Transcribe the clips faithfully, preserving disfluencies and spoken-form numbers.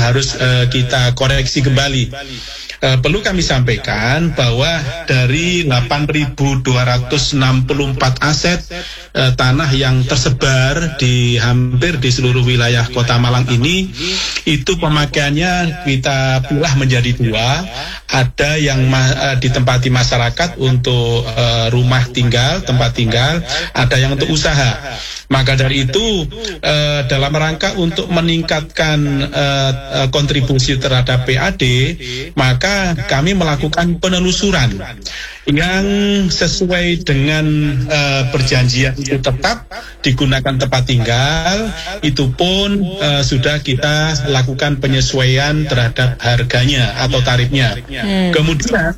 harus uh, kita koreksi kembali. Uh, perlu kami sampaikan bahwa dari delapan ribu dua ratus enam puluh empat aset uh, tanah yang tersebar di hampir di seluruh wilayah Kota Malang ini, itu pemakaiannya kita pilah menjadi dua. Ada yang ma- uh, ditempati masyarakat untuk uh, rumah tinggal, tempat tinggal, ada yang untuk usaha. Maka dari itu uh, dalam rangka untuk meningkatkan uh, uh, kontribusi terhadap P A D, maka kami melakukan penelusuran yang sesuai dengan uh, perjanjian itu tetap digunakan tempat tinggal, itu pun uh, sudah kita lakukan penyesuaian terhadap harganya atau tarifnya. Hmm. Kemudian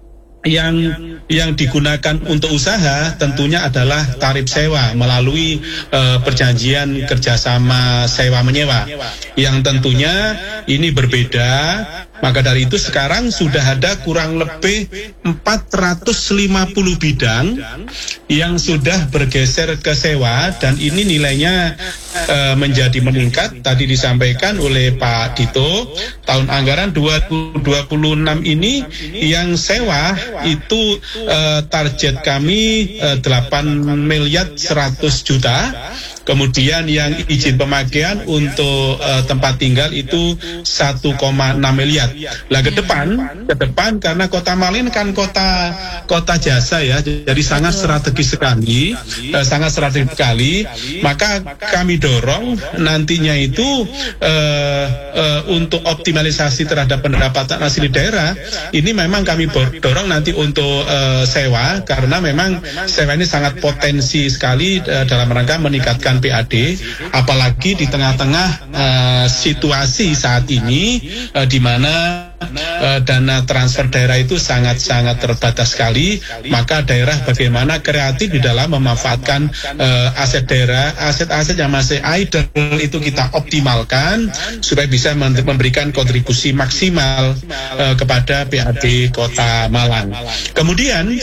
yang yang digunakan untuk usaha tentunya adalah tarif sewa melalui uh, perjanjian kerjasama sewa menyewa, yang tentunya ini berbeda. Maka dari itu sekarang sudah ada kurang lebih empat ratus lima puluh bidang yang sudah bergeser ke sewa, dan ini nilainya uh, menjadi meningkat. Tadi disampaikan oleh Pak Dito, tahun anggaran dua ribu dua puluh enam ini yang sewa itu uh, target kami uh, delapan miliar seratus juta. Kemudian yang izin pemakaian untuk uh, tempat tinggal itu satu koma enam miliar. Lah ke depan, ke depan karena Kota Malang kan kota kota jasa ya, jadi sangat strategis sekali, uh, sangat strategis sekali. Maka kami dorong nantinya itu uh, uh, untuk optimalisasi terhadap pendapatan asli daerah. Ini memang kami dorong nanti untuk uh, sewa, karena memang sewa ini sangat potensi sekali uh, dalam rangka meningkatkan P A D, apalagi di tengah-tengah uh, situasi saat ini uh, di mana uh, dana transfer daerah itu sangat-sangat terbatas sekali. Maka daerah bagaimana kreatif di dalam memanfaatkan uh, aset daerah, aset-aset yang masih idle itu kita optimalkan supaya bisa memberikan kontribusi maksimal uh, kepada P A D Kota Malang. Kemudian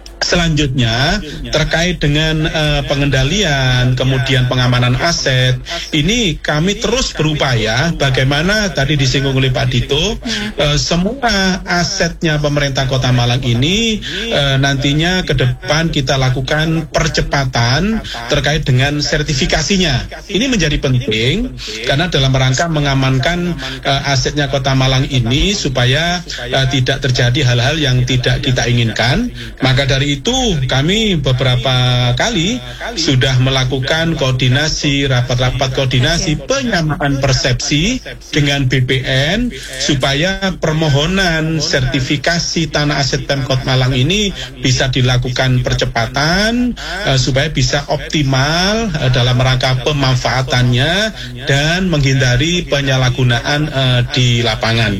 selanjutnya terkait dengan uh, pengendalian, kemudian pengamanan aset, ini kami terus berupaya bagaimana tadi disinggung oleh Pak Dito, uh, semua asetnya pemerintah Kota Malang ini uh, nantinya ke depan kita lakukan percepatan terkait dengan sertifikasinya. Ini menjadi penting karena dalam rangka mengamankan uh, asetnya Kota Malang ini supaya uh, tidak terjadi hal-hal yang tidak kita inginkan. Maka dari itu kami beberapa kali sudah melakukan koordinasi, rapat-rapat koordinasi penyamaan persepsi dengan B P N supaya permohonan sertifikasi tanah aset Pemkot Malang ini bisa dilakukan percepatan uh, supaya bisa optimal uh, dalam rangka pemanfaatannya dan menghindari penyalahgunaan uh, di lapangan.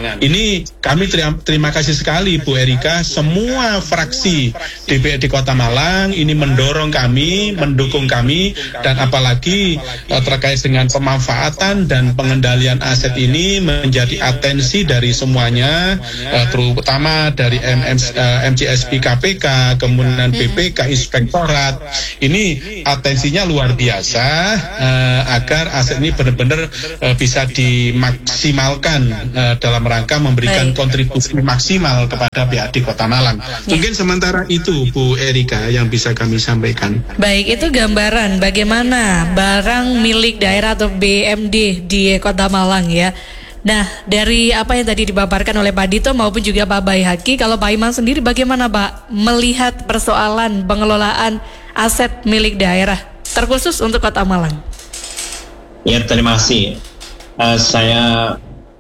Ini kami terima, terima kasih sekali Bu Erika, semua fraksi D P R D Kota Malang ini mendorong kami, mendukung kami, dan apalagi uh, terkait dengan pemanfaatan dan pengendalian aset ini menjadi atensi dari semuanya, uh, terutama dari M M, uh, M C S P K P K, kemudian B P K, Inspektorat. Ini atensinya luar biasa uh, agar aset ini benar-benar uh, bisa dimaksimalkan uh, dalam rangka memberikan kontribusi maksimal kepada P A D Kota Malang. Mungkin sementara itu Bu Erika yang bisa kami sampaikan. Baik, itu gambaran bagaimana barang milik daerah atau B M D di Kota Malang ya. Nah, dari apa yang tadi dipaparkan oleh Pak Dito maupun juga Pak Baihaki, kalau Pak Imam sendiri bagaimana Pak melihat persoalan pengelolaan aset milik daerah terkhusus untuk Kota Malang? Ya, terima kasih. Uh, saya